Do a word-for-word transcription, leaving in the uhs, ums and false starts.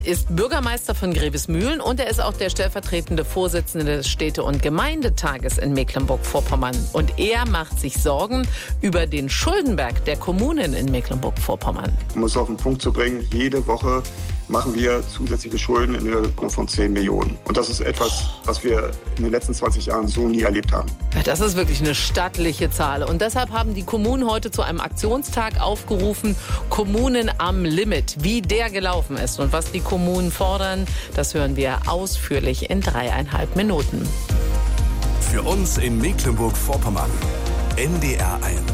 Ist Bürgermeister von Grevesmühlen und er ist auch der stellvertretende Vorsitzende des Städte- und Gemeindetages in Mecklenburg-Vorpommern. Und er macht sich Sorgen über den Schuldenberg der Kommunen in Mecklenburg-Vorpommern. Um es auf den Punkt zu bringen, jede Woche machen wir zusätzliche Schulden in Höhe von zehn Millionen. Und das ist etwas, was wir in den letzten zwanzig Jahren so nie erlebt haben. Ja, das ist wirklich eine stattliche Zahl. Und deshalb haben die Kommunen heute zu einem Aktionstag aufgerufen, Kommunen am Limit. Wie der gelaufen ist und was die Kommunen fordern, das hören wir ausführlich in dreieinhalb Minuten. Für uns in Mecklenburg-Vorpommern, N D R eins.